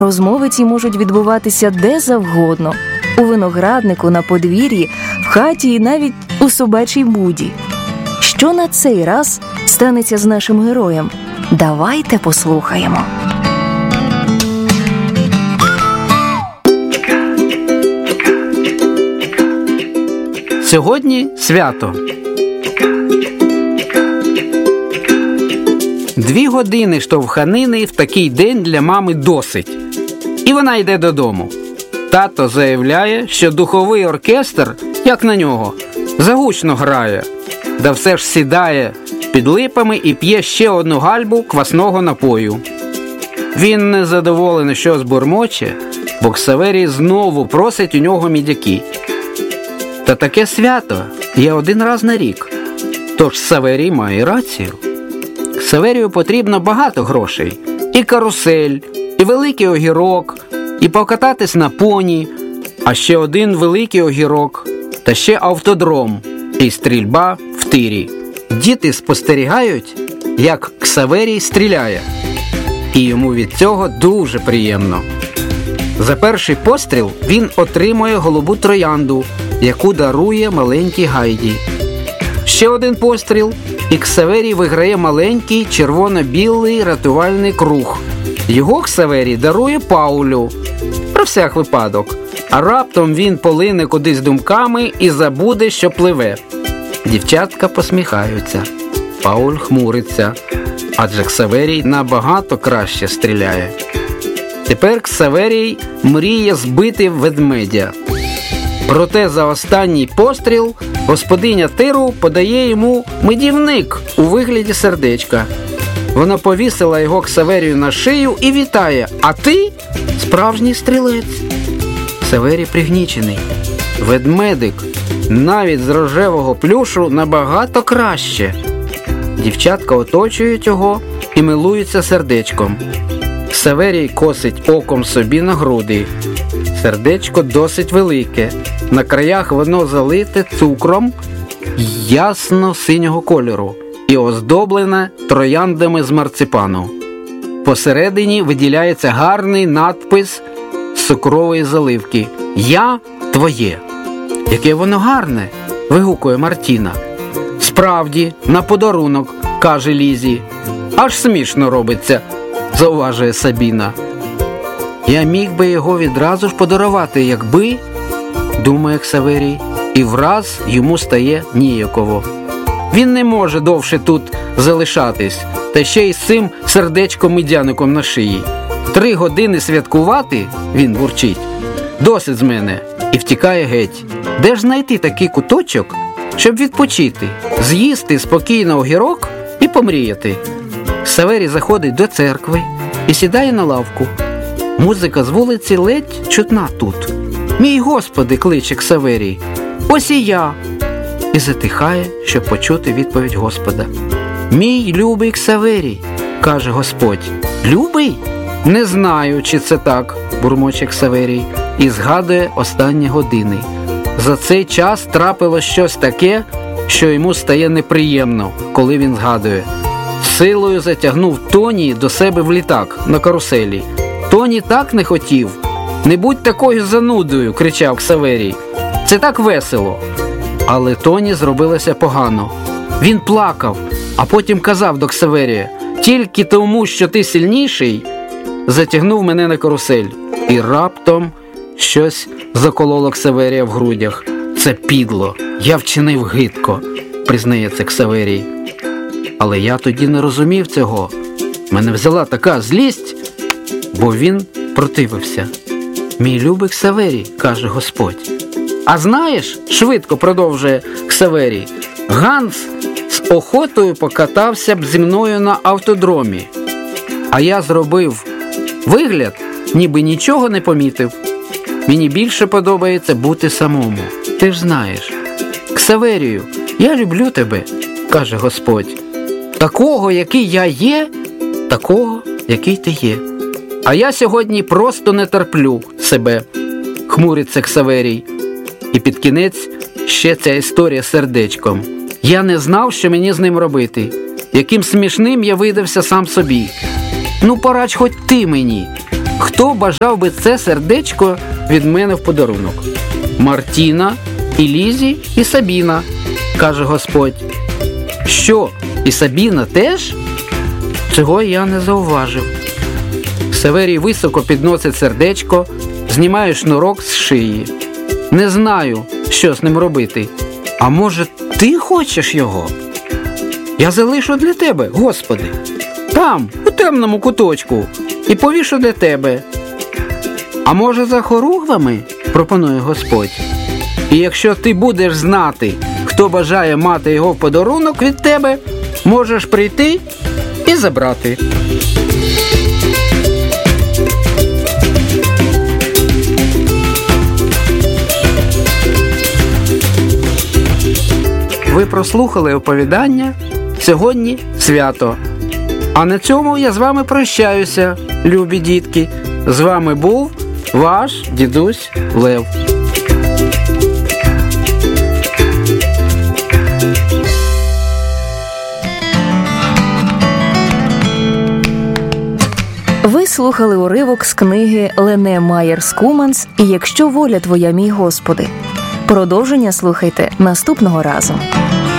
Розмови ці можуть відбуватися де завгодно – у винограднику, на подвір'ї, в хаті і навіть у собачій буді. Що на цей раз станеться з нашим героєм? Давайте послухаємо. Сьогодні свято. 2 години штовханини в такий день для мами досить. І вона йде додому. Тато заявляє, що духовий оркестр, як на нього, загучно грає. Да все ж сідає під липами і п'є ще одну гальбу квасного напою. Він незадоволений, що збурмоче, бо Ксаверій знову просить у нього мідяки. Та таке свято є один раз на рік. Тож Ксаверій має рацію. Ксаверію потрібно багато грошей. І карусель, і великий огірок, і покататись на поні, а ще один великий огірок, та ще автодром, і стрільба в тирі. Діти спостерігають, як Ксаверій стріляє. І йому від цього дуже приємно. За перший постріл він отримує голубу троянду, яку дарує маленькій Гайді. Ще один постріл, і Ксаверій виграє маленький червоно-білий рятувальний круг. Його Ксаверій дарує Паулю. Про всяк випадок. А раптом він полине кудись думками і забуде, що пливе. Дівчатка посміхаються. Пауль хмуриться, адже Ксаверій набагато краще стріляє. Тепер Ксаверій мріє збити ведмедя. Проте за останній постріл господиня тиру подає йому медівник у вигляді сердечка. Вона повісила його Ксаверію на шию і вітає: «А ти справжній стрілець!» Ксаверій пригнічений. Ведмедик навіть з рожевого плюшу набагато краще. Дівчатка оточують його і милуються сердечком. Ксаверій косить оком собі на груди. Сердечко досить велике. На краях воно залите цукром ясно-синього кольору і оздоблене трояндами з марципану. Посередині виділяється гарний надпис з цукрової заливки: «Я твоє». «Яке воно гарне!» – вигукує Мартіна. «Справді, на подарунок», – каже Лізі. «Аж смішно робиться», – зауважує Сабіна. «Я міг би його відразу ж подарувати, якби», – думає Ксаверій, і враз йому стає ніяково. Він не може довше тут залишатись, та ще й з цим сердечком-медяником на шиї. 3 години святкувати, він бурчить, досить з мене, і втікає геть. Де ж знайти такий куточок, щоб відпочити, з'їсти спокійно огірок і помріяти? Ксаверій заходить до церкви і сідає на лавку. Музика з вулиці ледь чутна тут. «Мій Господи!» – кличе Ксаверій. «Ось і я!» І затихає, щоб почути відповідь Господа. «Мій любий Ксаверій!» – каже Господь. «Любий? Не знаю, чи це так», – бурмоче Ксаверій і згадує останні години. За цей час трапилось щось таке, що йому стає неприємно, коли він згадує. Силою затягнув Тоні до себе в літак на каруселі. Тоні так не хотів. «Не будь такою занудою!» – кричав Ксаверій. «Це так весело!» Але Тоні зробилося погано. Він плакав, а потім казав до Ксаверія: «Тільки тому, що ти сильніший, затягнув мене на карусель». І раптом щось закололо Ксаверія в грудях. «Це підло, я вчинив гидко», – признається Ксаверій. Але я тоді не розумів цього. Мене взяла така злість, бо він противився. «Мій любий Ксаверій», – каже Господь. «А знаєш, – швидко продовжує Ксаверій, – Ганс з охотою покатався б зі мною на автодромі. А я зробив вигляд, ніби нічого не помітив. Мені більше подобається бути самому. Ти ж знаєш. Ксаверію, я люблю тебе», – каже Господь. «Такого, який я є, такого, який ти є. А я сьогодні просто не терплю себе», – хмуриться Ксаверій. І під кінець ще ця історія з сердечком. «Я не знав, що мені з ним робити. Яким смішним я видався сам собі. Ну, порадь хоч ти мені. хто бажав би це сердечко від мене в подарунок? Мартіна, і Лізі, і Сабіна, каже Господь. Що, і Сабіна теж? Цього я не зауважив. Северій високо підносить сердечко, знімає шнурок з шиї. Не знаю, що з ним робити. А може, ти хочеш його? Я залишу для тебе, Господи. Там, у темному куточку. І повішу для тебе. А може, за хоругвами? Пропонує Господь. І якщо ти будеш знати, хто бажає мати його в подарунок від тебе, можеш прийти і забрати. Ви прослухали оповідання «Сьогодні свято». А на цьому я з вами прощаюся, любі дітки. З вами був ваш дідусь Лев. Ви слухали уривок з книги Лене Майєр-Скуманс «І якщо воля твоя, мій Господи». Продовження слухайте наступного разу.